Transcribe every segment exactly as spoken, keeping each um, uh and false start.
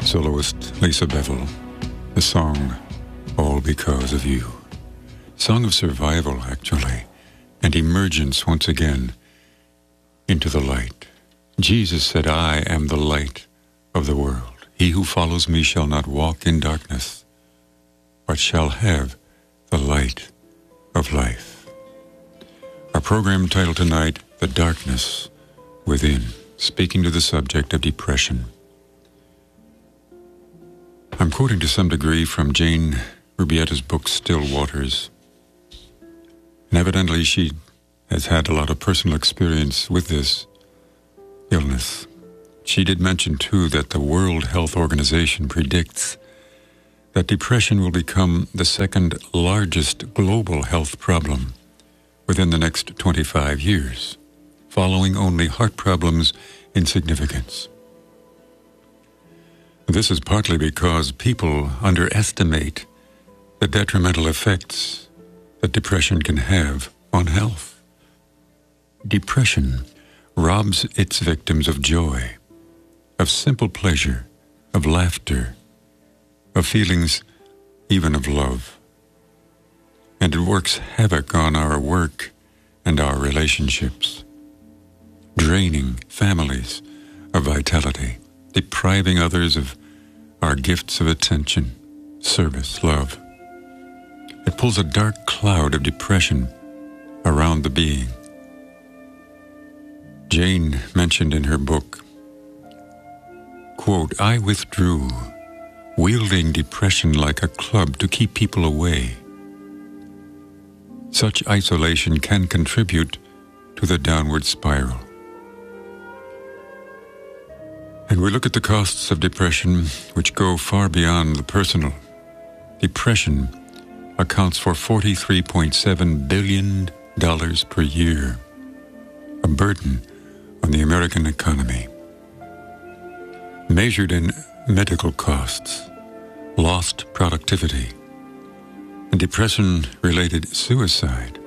Soloist Lisa Bevel, the song All Because of You. Song of survival, actually, and emergence once again into the light. Jesus said, I am the light of the world. He who follows me shall not walk in darkness, but shall have the light of life. Our program title tonight, The Darkness Within, speaking to the subject of depression. I'm quoting to some degree from Jane Rubietta's book, Still Waters. And evidently she has had a lot of personal experience with this illness. She did mention, too, that the World Health Organization predicts that depression will become the second largest global health problem within the next twenty-five years, following only heart problems in significance. This is partly because people underestimate the detrimental effects that depression can have on health. Depression robs its victims of joy, of simple pleasure, of laughter, of feelings even of love. And it works havoc on our work and our relationships, draining families of vitality, depriving others of our gifts of attention, service, love. It pulls a dark cloud of depression around the being. Jane mentioned in her book, quote, I withdrew, wielding depression like a club to keep people away. Such isolation can contribute to the downward spiral. And we look at the costs of depression, which go far beyond the personal. Depression accounts for forty-three point seven billion dollars per year, a burden on the American economy. Measured in medical costs, lost productivity, and depression-related suicide.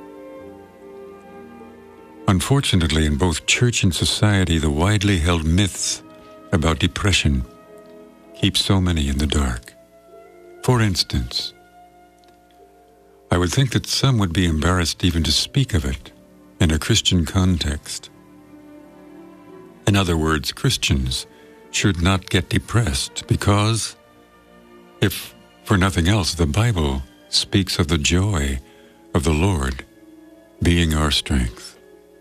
Unfortunately, in both church and society, the widely held myths about depression keep so many in the dark. For instance, I would think that some would be embarrassed even to speak of it in a Christian context. In other words, Christians should not get depressed because, if for nothing else, the Bible speaks of the joy of the Lord being our strength.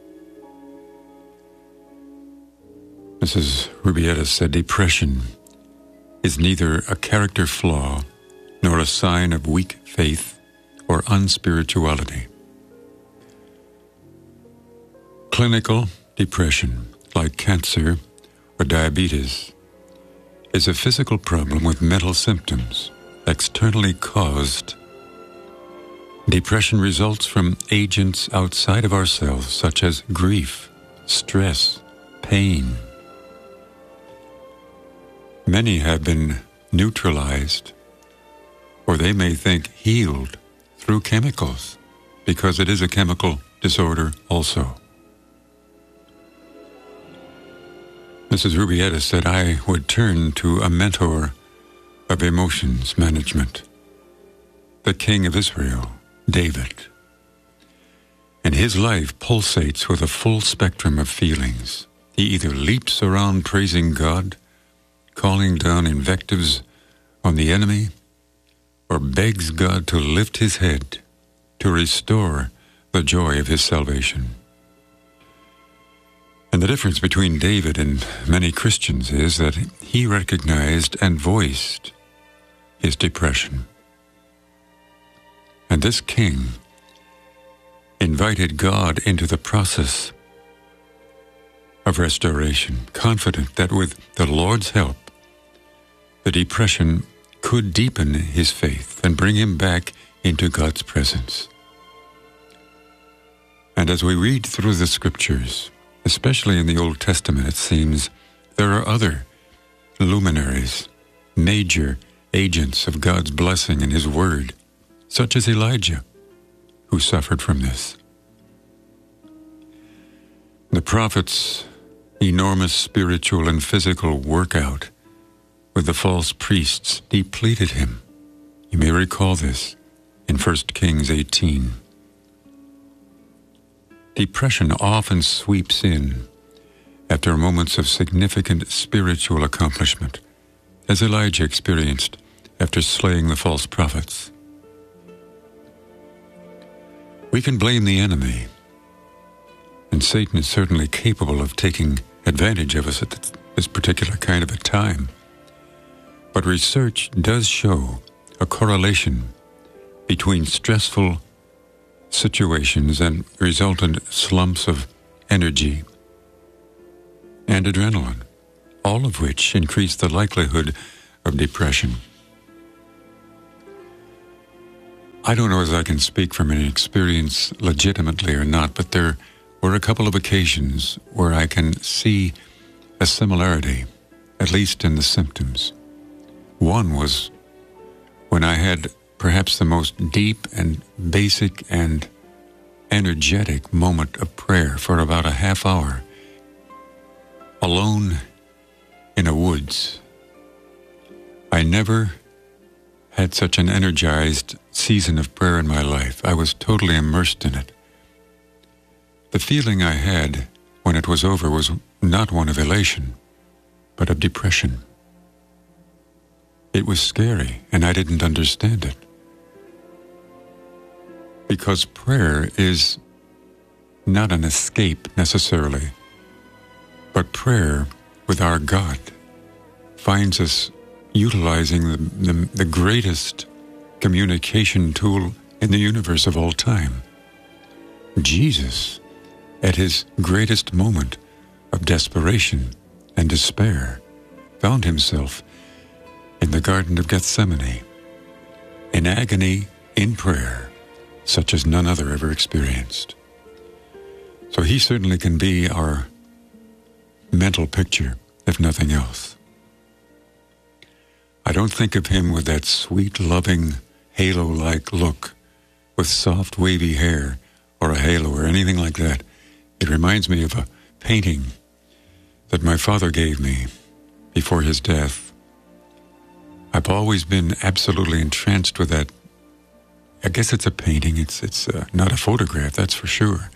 Missus Rubietta said depression is neither a character flaw nor a sign of weak faith or unspirituality. Clinical depression, like cancer or diabetes, is a physical problem with mental symptoms externally caused. Depression results from agents outside of ourselves, such as grief, stress, pain. Many have been neutralized, or they may think healed, through chemicals, because it is a chemical disorder also. Missus Rubietta said I would turn to a mentor of emotions management, the King of Israel, David. And his life pulsates with a full spectrum of feelings. He either leaps around praising God, calling down invectives on the enemy, or begs God to lift his head to restore the joy of his salvation. And the difference between David and many Christians is that he recognized and voiced his depression. And this king invited God into the process of restoration, confident that with the Lord's help, the depression could deepen his faith and bring him back into God's presence. And as we read through the scriptures, especially in the Old Testament, it seems there are other luminaries, major agents of God's blessing in his word, such as Elijah, who suffered from this. The prophet's enormous spiritual and physical workout with the false priests depleted him. You may recall this in First Kings eighteen. Depression often sweeps in after moments of significant spiritual accomplishment, as Elijah experienced after slaying the false prophets. We can blame the enemy, and Satan is certainly capable of taking advantage of us at this particular kind of a time. But research does show a correlation between stressful situations and resultant slumps of energy and adrenaline, all of which increase the likelihood of depression. I don't know as I can speak from any experience legitimately or not, but there were a couple of occasions where I can see a similarity, at least in the symptoms. One was when I had perhaps the most deep and basic and energetic moment of prayer for about a half hour, alone in a woods. I never had such an energized season of prayer in my life. I was totally immersed in it. The feeling I had when it was over was not one of elation, but of depression. It was scary, and I didn't understand it. Because prayer is not an escape necessarily, but prayer with our God finds us utilizing the, the, the greatest communication tool in the universe of all time. Jesus, at his greatest moment of desperation and despair, found himself in the Garden of Gethsemane, in agony, in prayer, such as none other ever experienced. So he certainly can be our mental picture, if nothing else. I don't think of him with that sweet, loving, halo-like look, with soft, wavy hair, or a halo, or anything like that. It reminds me of a painting that my father gave me before his death. I've always been absolutely entranced with that. I guess it's a painting. It's it's uh, not a photograph, that's for sure.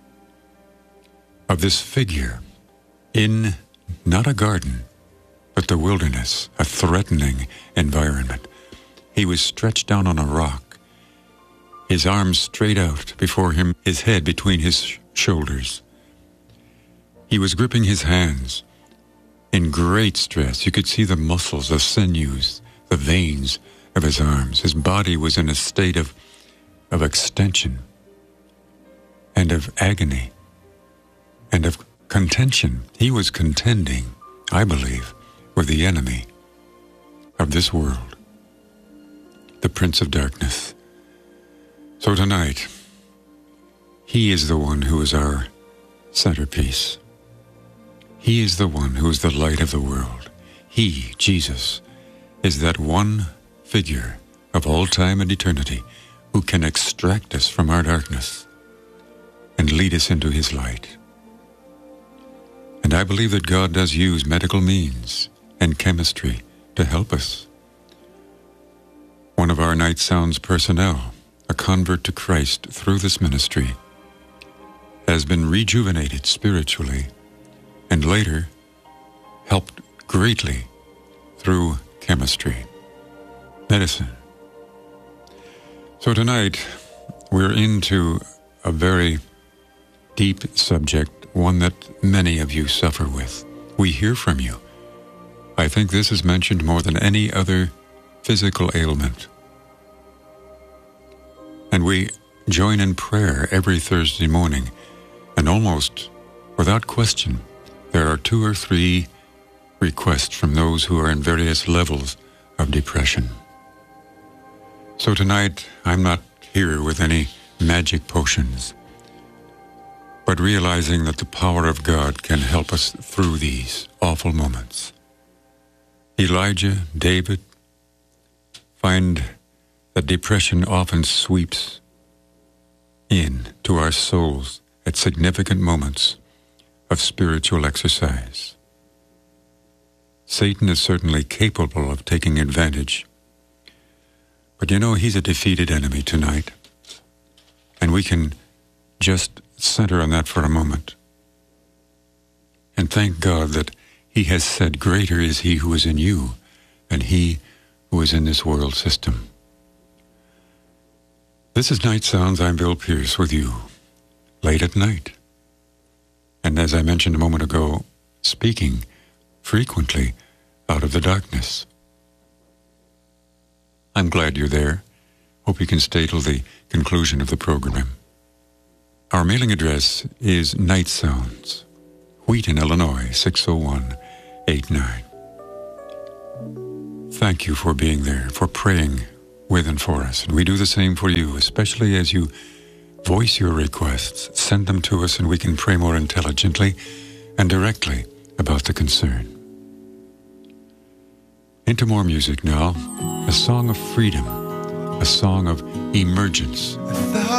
Of this figure in not a garden, but the wilderness, a threatening environment. He was stretched down on a rock, his arms straight out before him, his head between his sh- shoulders. He was gripping his hands in great stress. You could see the muscles, the sinews, the veins of his arms. His body was in a state of, of extension and of agony and of contention. He was contending, I believe, with the enemy of this world, the Prince of Darkness. So tonight, he is the one who is our centerpiece. He is the one who is the light of the world. He, Jesus, is that one figure of all time and eternity who can extract us from our darkness and lead us into his light. And I believe that God does use medical means and chemistry to help us. One of our Night Sounds personnel, a convert to Christ through this ministry, has been rejuvenated spiritually and later helped greatly through chemistry, medicine. So tonight, we're into a very deep subject, one that many of you suffer with. We hear from you. I think this is mentioned more than any other physical ailment. And we join in prayer every Thursday morning, and almost without question, there are two or three requests from those who are in various levels of depression. So tonight, I'm not here with any magic potions, but realizing that the power of God can help us through these awful moments. Elijah, David, find that depression often sweeps in to our souls at significant moments of spiritual exercise. Satan is certainly capable of taking advantage. But you know, he's a defeated enemy tonight. And we can just center on that for a moment. And thank God that he has said, greater is he who is in you than he who is in this world system. This is Night Sounds. I'm Bill Pierce with you, late at night. And as I mentioned a moment ago, speaking frequently out of the darkness. I'm glad you're there. Hope you can stay till the conclusion of the program. Our mailing address is Night Sounds, Wheaton, Illinois, six oh one eight nine. Thank you for being there, for praying with and for us. And we do the same for you, especially as you voice your requests. Send them to us and we can pray more intelligently and directly about the concern. Into more music now. A song of freedom. A song of emergence.